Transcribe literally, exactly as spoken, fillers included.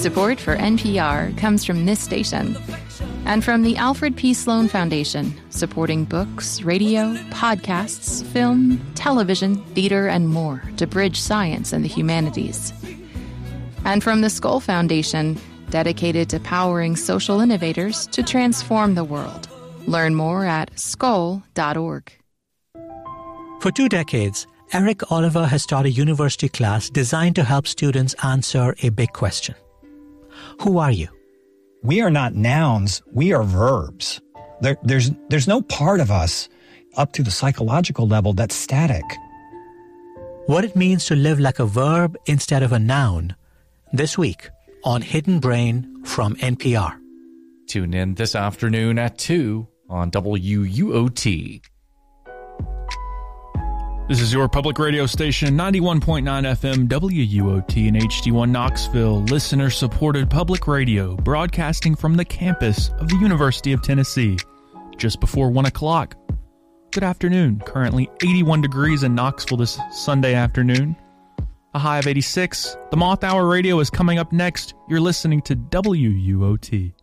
Support for N P R comes from this station and from the Alfred P. Sloan Foundation, supporting books, radio, podcasts, film, television, theater, and more to bridge science and the humanities. And from the Skoll Foundation, dedicated to powering social innovators to transform the world. Learn more at skoll dot org. For two decades, Eric Oliver has taught a university class designed to help students answer a big question. Who are you? We are not nouns, we are verbs. There, there's, there's no part of us up to the psychological level that's static. What it means to live like a verb instead of a noun. This week on Hidden Brain from N P R. Tune in this afternoon at two on W U O T. This is your public radio station, ninety-one point nine F M W U O T in H D one Knoxville, listener-supported public radio, broadcasting from the campus of the University of Tennessee, just before one o'clock. Good afternoon. Currently eighty-one degrees in Knoxville this Sunday afternoon. A high of eighty-six. The Moth Hour Radio is coming up next. You're listening to W U O T.